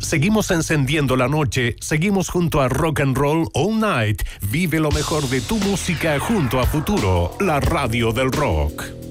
Seguimos encendiendo la noche, seguimos junto a Rock and Roll All Night. Vive lo mejor de tu música junto a Futuro, la radio del rock.